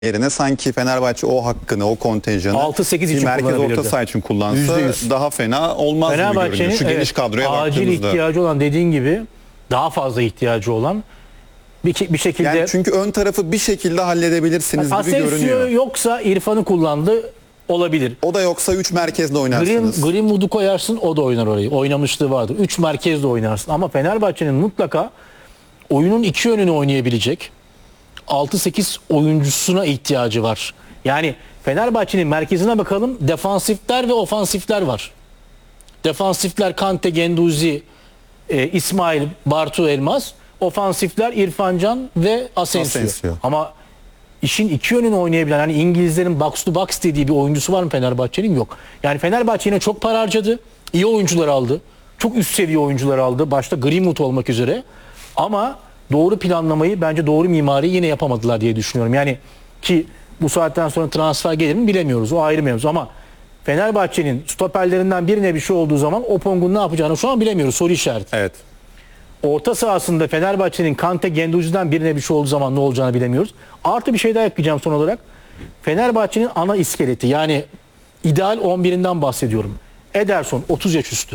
yerine sanki Fenerbahçe o hakkını, o kontenjanı 6-8 için merkez orta kullanabilirdi. saha için kullansa %100. daha fena olmaz gibi görünüyor. Fenerbahçe'nin Şu geniş kadroya acil baktığımızda. ihtiyacı olan, dediğin gibi daha fazla ihtiyacı olan bir şekilde, Yani çünkü ön tarafı bir şekilde halledebilirsiniz gibi Asensio görünüyor. yoksa İrfan'ı kullandı, olabilir. O da yoksa 3 merkezde oynarsınız. Greenwood'u koyarsın, o da oynar orayı. Oynamışlığı vardır. 3 merkezde oynarsın. Ama Fenerbahçe'nin mutlaka oyunun iki yönünü oynayabilecek 6-8 oyuncusuna ihtiyacı var. Yani Fenerbahçe'nin merkezine bakalım. Defansifler ve ofansifler var. Defansifler Kante, Genduzi, İsmail, Bartu, Elmas. Ofansifler İrfan Can ve Asensio. Ama işin iki yönünü oynayabilen, hani İngilizlerin box to box dediği bir oyuncusu var mı Fenerbahçe'nin? Yok. Yani Fenerbahçe yine çok para harcadı. İyi oyuncular aldı. Çok üst seviye oyuncular aldı. Başta Greenwood olmak üzere. Ama doğru planlamayı, bence doğru mimariyi yine yapamadılar diye düşünüyorum. Yani ki bu saatten sonra transfer gelir mi bilemiyoruz. O ayrı mevzu ama Fenerbahçe'nin stoperlerinden birine bir şey olduğu zaman Opong'un ne yapacağını şu an bilemiyoruz. Soru işareti. Evet. Orta sahasında Fenerbahçe'nin Kante, Genduzi'den birine bir şey olduğu zaman ne olacağını bilemiyoruz. Artı bir şey daha ekleyeceğim son olarak. Fenerbahçe'nin ana iskeleti, yani ideal 11'inden bahsediyorum. Ederson 30 yaş üstü.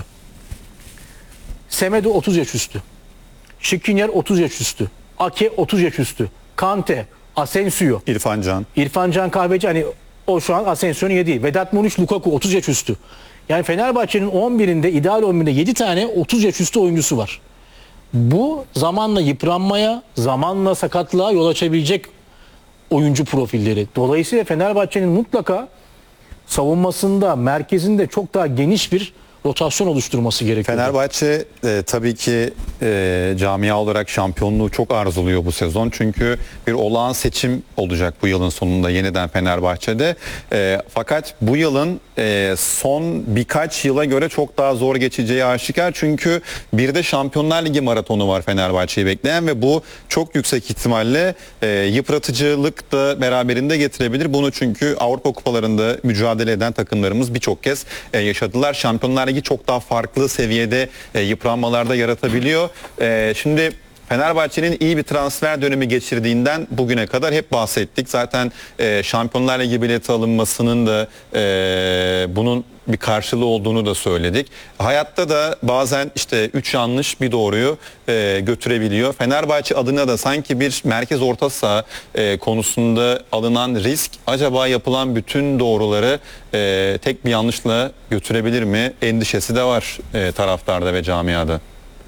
Semedo 30 yaş üstü. Skriniar 30 yaş üstü. Ake 30 yaş üstü. Kante, Asensio, İrfan Can Kahveci, hani o şu an Asensio'nun yediği. Vedat Muriç, Lukaku 30 yaş üstü. Yani Fenerbahçe'nin 11'inde, ideal 11'inde 7 tane 30 yaş üstü oyuncusu var. Bu zamanla yıpranmaya, zamanla sakatlığa yol açabilecek oyuncu profilleri. Dolayısıyla Fenerbahçe'nin mutlaka savunmasında, merkezinde çok daha geniş bir rotasyon oluşturması gerekiyor. Fenerbahçe tabii ki camia olarak şampiyonluğu çok arzuluyor bu sezon. Çünkü bir olağan seçim olacak bu yılın sonunda yeniden Fenerbahçe'de. Fakat bu yılın son birkaç yıla göre çok daha zor geçeceği aşikar. Çünkü bir de Şampiyonlar Ligi maratonu var Fenerbahçe'yi bekleyen ve bu çok yüksek ihtimalle yıpratıcılık da beraberinde getirebilir. Bunu çünkü Avrupa kupalarında mücadele eden takımlarımız birçok kez yaşadılar. Şampiyonlar Ligi çok daha farklı seviyede yıpranmalarda yaratabiliyor. Şimdi Fenerbahçe'nin iyi bir transfer dönemi geçirdiğinden bugüne kadar hep bahsettik. Zaten Şampiyonlar Ligi bileti alınmasının da bunun bir karşılığı olduğunu da söyledik. Hayatta da bazen işte 3 yanlış bir doğruyu götürebiliyor. Fenerbahçe adına da sanki bir merkez orta saha konusunda alınan risk acaba yapılan bütün doğruları tek bir yanlışla götürebilir mi? Endişesi de var taraftarda ve camiada.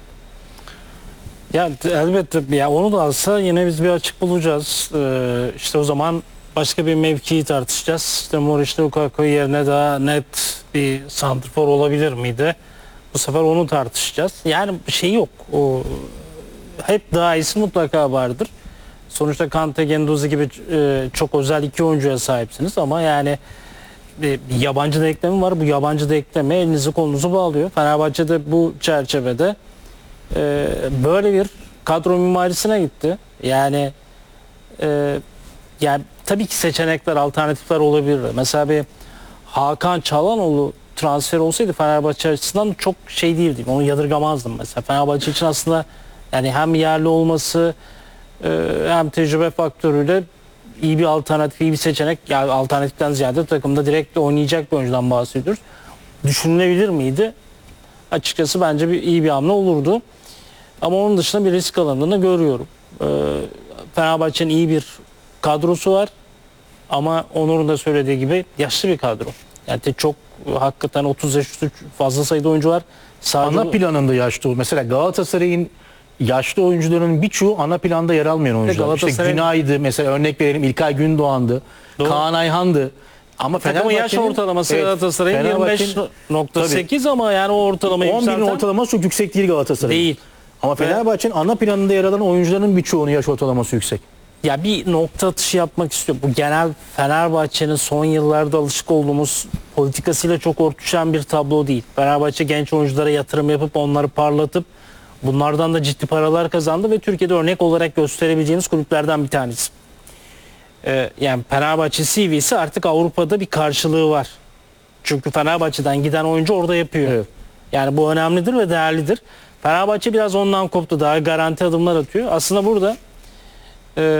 Ya elbette ya onu da alsa yine biz bir açık bulacağız. İşte o zaman başka bir mevkiyi tartışacağız. İşte Muriç'te Lukaku yerine daha net bir santrfor olabilir miydi? Bu sefer onu tartışacağız. Yani bir şey yok. O hep daha iyisi mutlaka vardır. Sonuçta Kante, Genduzi gibi çok özel iki oyuncuya sahipsiniz ama yani bir yabancı denklemi var. Bu yabancı denklemi elinizi kolunuzu bağlıyor. Fenerbahçe'de bu çerçevede böyle bir kadro mimarisine gitti. Yani yani tabii ki seçenekler, alternatifler olabilir. Mesela bir Hakan Çalhanoğlu transfer olsaydı Fenerbahçe açısından çok şey değildi. Onu yadırgamazdım mesela. Fenerbahçe için aslında yani hem yerli olması hem tecrübe faktörüyle iyi bir alternatif, iyi bir seçenek. Yani alternatiften ziyade takımda direkt oynayacak bir oyuncudan bahsediyoruz. Düşünülebilir miydi? Açıkçası bence iyi bir hamle olurdu. Ama onun dışında bir risk alındığını görüyorum. Fenerbahçe'nin iyi bir kadrosu var. Ama Onur'un da söylediği gibi yaşlı bir kadro. Yani çok hakikaten 30 yaş üstü fazla sayıda oyuncu var. Sadece ana planında yaşlı. Mesela Galatasaray'ın yaşlı oyuncularının birçoğu ana planda yer almayan oyuncular. İşte Günay'dı mesela, örnek verelim, İlkay Gündoğan'dı, Kaan Ayhan'dı. Ama takımın yaş ortalaması Galatasaray'ın 25.8 ama yani o ortalamayı 11'in ortalaması çok yüksek değil Galatasaray'ın. Değil. Ama Fenerbahçe'nin ana planında yer alan oyuncuların birçoğunun yaş ortalaması yüksek. Ya bir nokta atışı yapmak istiyorum. Bu genel Fenerbahçe'nin son yıllarda alışık olduğumuz politikasıyla çok örtüşen bir tablo değil. Fenerbahçe genç oyunculara yatırım yapıp onları parlatıp bunlardan da ciddi paralar kazandı ve Türkiye'de örnek olarak gösterebileceğimiz kulüplerden bir tanesi. Yani Fenerbahçe CV'si artık Avrupa'da bir karşılığı var. Çünkü Fenerbahçe'den giden oyuncu orada yapıyor. Evet. Yani bu önemlidir ve değerlidir. Fenerbahçe biraz ondan koptu. Daha garanti adımlar atıyor. Aslında burada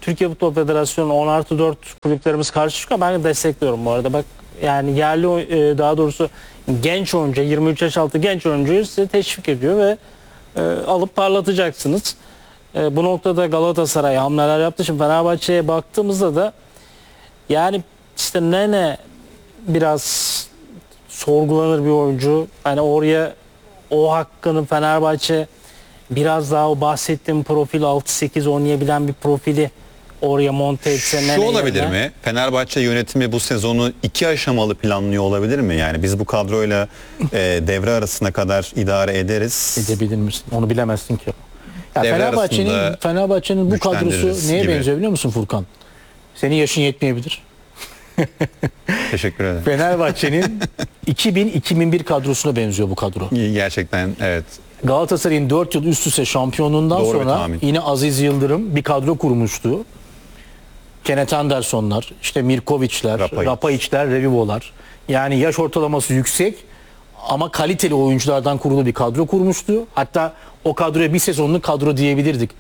Türkiye Futbol Federasyonu 10+4 kulüplerimiz karşı çıkıyor. Ben de destekliyorum bu arada. Bak yani yerli daha doğrusu genç oyuncu 23 yaş altı genç oyuncuyu size teşvik ediyor ve alıp parlatacaksınız. Bu noktada Galatasaray hamleler yaptı. Şimdi Fenerbahçe'ye baktığımızda da yani işte Nene biraz sorgulanır bir oyuncu. Hani oraya o hakkının Fenerbahçe biraz daha o bahsettiğim profil 6-8 oynayabilen bir profili oraya monte etse Şu Nene olabilir yerine. mi? Fenerbahçe yönetimi bu sezonu 2 aşamalı planlıyor olabilir mi? Yani biz bu kadroyla devre arasına kadar idare ederiz. Edebilir misin? Onu bilemezsin ki. Ya Devre Fenerbahçe'nin bu güçlendiririz kadrosu neye gibi. benziyor biliyor musun Furkan? Senin yaşın yetmeyebilir. Teşekkür ederim. Fenerbahçe'nin 2000-2001 kadrosuna benziyor bu kadro. Gerçekten evet. Galatasaray'ın 4 yıl üst üste şampiyonluğundan Doğru bir sonra tahmin. yine Aziz Yıldırım bir kadro kurmuştu. Kenneth Anderson'lar, işte Mirković'ler, Rapayić'ler, Revivo'lar. Yani yaş ortalaması yüksek ama kaliteli oyunculardan kurulu bir kadro kurmuştu. Hatta o kadroya bir sezonluk kadro diyebilirdik.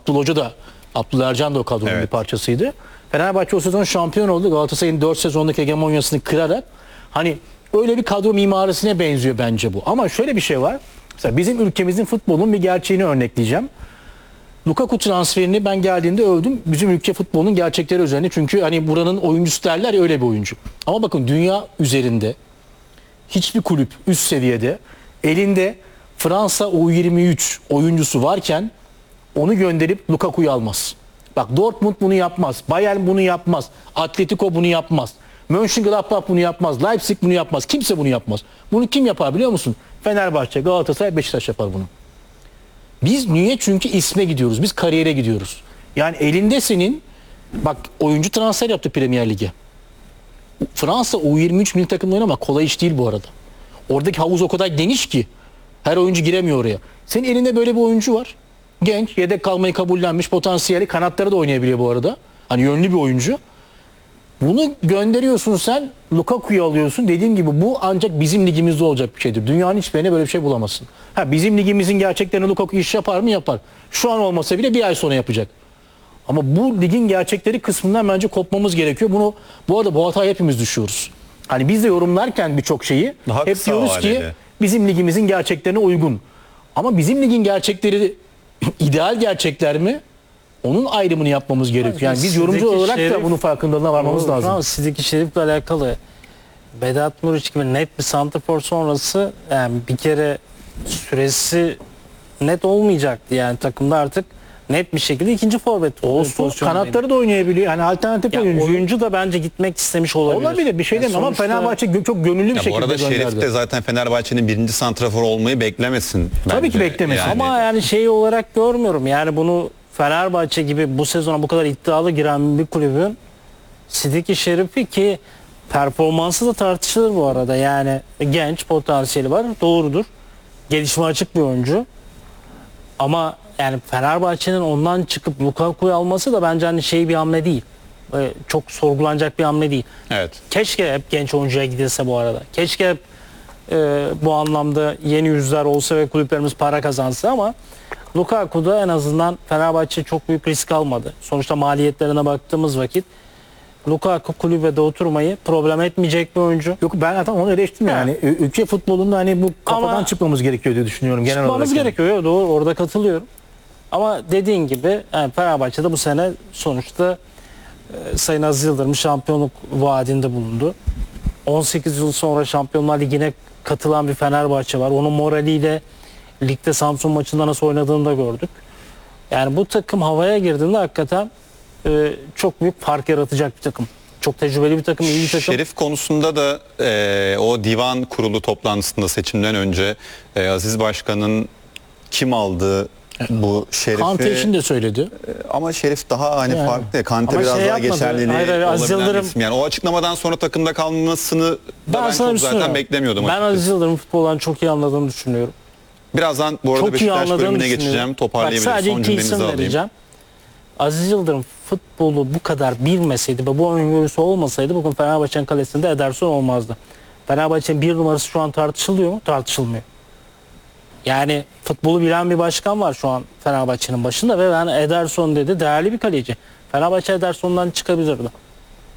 Abdullah Ercan da o kadronun Evet. bir parçasıydı. Fenerbahçe o sezon şampiyon oldu. Galatasaray'ın 4 sezonluk hegemonyasını kırarak hani öyle bir kadro mimarisine benziyor bence bu. Ama şöyle bir şey var. Mesela bizim ülkemizin futbolun bir gerçeğini örnekleyeceğim. Lukaku transferini ben geldiğinde övdüm. Bizim ülke futbolunun gerçekleri üzerine. Çünkü hani buranın oyuncusu derler ya, öyle bir oyuncu. Ama bakın dünya üzerinde hiçbir kulüp üst seviyede elinde Fransa U23 oyuncusu varken onu gönderip Lukaku'yu almaz. Bak Dortmund bunu yapmaz. Bayern bunu yapmaz. Atletico bunu yapmaz. Mönchengladbach bunu yapmaz. Leipzig bunu yapmaz. Kimse bunu yapmaz. Bunu kim yapar biliyor musun? Fenerbahçe, Galatasaray, Beşiktaş yapar bunu. Biz niye? Çünkü isme gidiyoruz. Biz kariyere gidiyoruz. Yani elinde senin bak oyuncu transfer yaptı Premier Lig'e. Fransa U23 milli takımlarına ama kolay iş değil bu arada. Oradaki havuz o kadar geniş ki her oyuncu giremiyor oraya. Senin elinde böyle bir oyuncu var. Genç, yedek kalmayı kabullenmiş, potansiyeli, kanatları da oynayabiliyor bu arada. Hani yönlü bir oyuncu. Bunu gönderiyorsun sen, Lukaku'yu alıyorsun. Dediğim gibi bu ancak bizim ligimizde olacak bir şeydir. Dünyanın hiçbirine böyle bir şey bulamazsın. Ha, bizim ligimizin gerçeklerini Lukaku iş yapar mı? Yapar. Şu an olmasa bile bir ay sonra yapacak. Ama bu ligin gerçekleri kısmından bence kopmamız gerekiyor. Bu arada bu hataya hepimiz düşüyoruz. Hani biz de yorumlarken birçok şeyi Daha hep kısa diyoruz ki vadeli. bizim ligimizin gerçeklerine uygun. Ama bizim ligin gerçekleri ideal gerçekler mi? Onun ayrımını yapmamız gerekiyor. Yani biz yorumcu Sidiki olarak da Şerif- bunun farkındalığına varmamız lazım. Ama Sidiki Şerif'le alakalı Vedat Muriç gibi net bir santrafor sonrası yani bir kere süresi net olmayacaktı. Yani takımda artık net bir şekilde ikinci forvet Olsun, pozisyondaydı. kanatları da oynayabiliyor. Yani alternatif Ya oyuncu. oyuncu da bence gitmek istemiş olabilir. Olabilir, bir şey Ya demiyorum ama sonuçta- Fenerbahçe çok gönüllü bir Ya bu şekilde arada Şerif gönderdi. de zaten Fenerbahçe'nin birinci santrafor olmayı beklemesin. Tabii bence. ki beklemesin. Ama yani şey olarak görmüyorum. Yani bunu Fenerbahçe gibi bu sezona bu kadar iddialı giren bir kulübün Sidiki Şerif'i ki performansı da tartışılır bu arada. Yani genç potansiyeli var. Doğrudur. Gelişime açık bir oyuncu. Ama yani Fenerbahçe'nin ondan çıkıp Lukaku'yu alması da bence hani şey bir hamle değil. Çok sorgulanacak bir hamle değil. Evet. Keşke hep genç oyuncuya gidilse bu arada. Keşke hep bu anlamda yeni yüzler olsa ve kulüplerimiz para kazansa ama Lukaku'da en azından Fenerbahçe çok büyük risk almadı. Sonuçta maliyetlerine baktığımız vakit Lukaku kulübede oturmayı problem etmeyecek bir oyuncu. Yok, ben zaten onu eleştirmiyorum. Yani ülke futbolunda hani bu kafadan Ama- çıkmamız gerekiyor diye düşünüyorum genel olarak. Çıkmamız yani. gerekiyor. Yok, doğru, orada katılıyorum. Ama dediğin gibi yani Fenerbahçe'de bu sene sonuçta Sayın Aziz Yıldırım şampiyonluk vaadinde bulundu. 18 yıl sonra Şampiyonlar Ligi'ne katılan bir Fenerbahçe var. Onun moraliyle ligde Samsun maçında nasıl oynadığını da gördük. Yani bu takım havaya girdiğinde hakikaten çok büyük fark yaratacak bir takım. Çok tecrübeli bir takım, iyi bir takım. Şerif konusunda da o divan kurulu toplantısında seçimden önce Aziz Başkan'ın kim aldığı bu Şerif'i Kante için de söyledi. ama Şerif daha hani Yani. farklı. Kante Ama biraz şey daha yapmadı. geçerliliği Hayır, Aziz olabilen bir Yıldırım- isim. Yani o açıklamadan sonra takımda kalmasını da ben sana çok bir şey zaten söyleyeyim. beklemiyordum. Ben açıkçası. Aziz Yıldırım'ın futboldan çok iyi anladığını düşünüyorum. Birazdan bu arada Çok iyi Beşiktaş anladığını bölümüne düşünüyorum. geçeceğim. Bak, Toparlayabiliriz. sadece Son iki cümlenizi isim alayım. vereceğim. Aziz Yıldırım futbolu bu kadar bilmeseydi ve bu öngörüsü olmasaydı bugün Fenerbahçe'nin kalesinde Ederson olmazdı. Fenerbahçe'nin bir numarası şu an tartışılıyor mu? Tartışılmıyor. Yani futbolu bilen bir başkan var şu an Fenerbahçe'nin başında ve ben Ederson dedi, değerli bir kaleci. Fenerbahçe Ederson'dan çıkabilirdi.